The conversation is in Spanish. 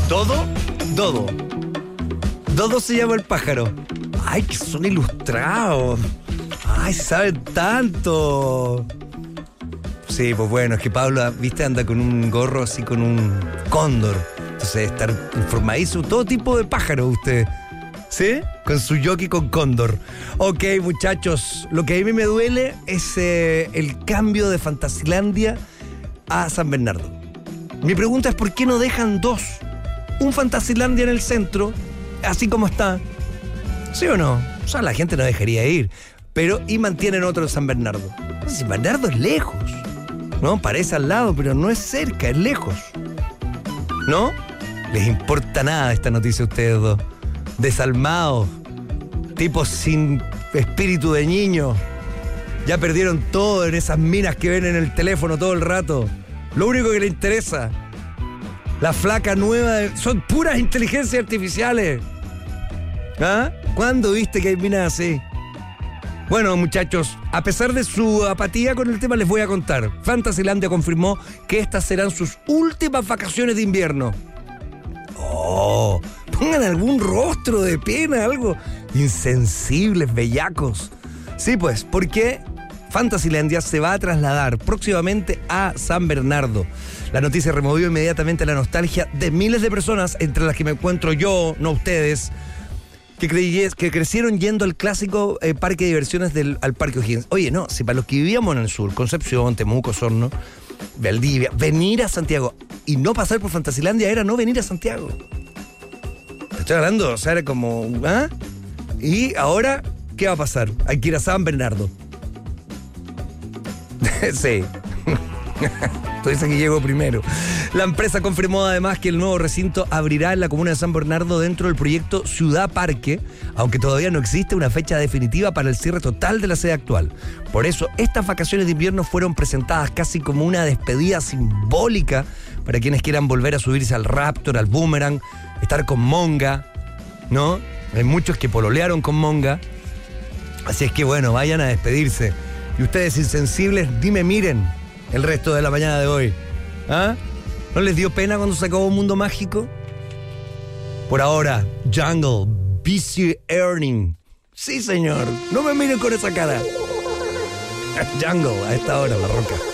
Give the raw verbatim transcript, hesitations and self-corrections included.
¿Dodo? Dodo. Dodo se llama el pájaro. Ay, que son ilustrados. Ay, saben tanto. Sí, pues bueno, es que Pablo, viste, anda con un gorro así, con un cóndor. Entonces, estar informadísimo, todo tipo de pájaro usted. ¿Sí? Con su jockey con cóndor. Ok, muchachos, lo que a mí me duele es eh, el cambio de Fantasilandia a San Bernardo. Mi pregunta es ¿por qué no dejan dos? Un Fantasilandia en el centro, así como está. ¿Sí o no? O sea, la gente no dejaría ir. Pero, y mantienen otro en San Bernardo. San Bernardo es lejos. ¿No? Parece al lado, pero no es cerca, es lejos. ¿No? Les importa nada esta noticia a ustedes dos. Desalmados, tipos sin espíritu de niño. Ya perdieron todo en esas minas que ven en el teléfono todo el rato. Lo único que les interesa, la flaca nueva, de, son puras inteligencias artificiales. ¿Ah? ¿Cuándo viste que hay minas así? Bueno, muchachos, a pesar de su apatía con el tema, les voy a contar. Fantasilandia confirmó que estas serán sus últimas vacaciones de invierno. Oh, pongan algún rostro de pena, algo. Insensibles, bellacos. Sí, pues, porque Fantasilandia se va a trasladar próximamente a San Bernardo. La noticia removió inmediatamente la nostalgia de miles de personas, entre las que me encuentro yo, no ustedes, que, creí, que crecieron yendo al clásico eh, parque de diversiones del al Parque O'Higgins. Oye, no, si para los que vivíamos en el sur, Concepción, Temuco, Osorno, Valdivia, venir a Santiago y no pasar por Fantasilandia era no venir a Santiago. Te estoy hablando, o sea, era como... ¿ah? Y ahora, ¿qué va a pasar? Hay que ir a San Bernardo. Sí. Tú dices que llegó primero. La empresa confirmó además que el nuevo recinto abrirá en la comuna de San Bernardo dentro del proyecto Ciudad Parque, aunque todavía no existe una fecha definitiva para el cierre total de la sede actual. Por eso, estas vacaciones de invierno fueron presentadas casi como una despedida simbólica para quienes quieran volver a subirse al Raptor, al Boomerang, estar con Monga, ¿no? Hay muchos que pololearon con Monga. Así es que bueno, vayan a despedirse. Y ustedes insensibles, dime, miren el resto de la mañana de hoy. ¿Ah? ¿No les dio pena cuando se acabó Un Mundo Mágico? Por ahora, Jungle, Busy Earning. Sí, señor. No me miren con esa cara. Jungle, a esta hora, La Roca.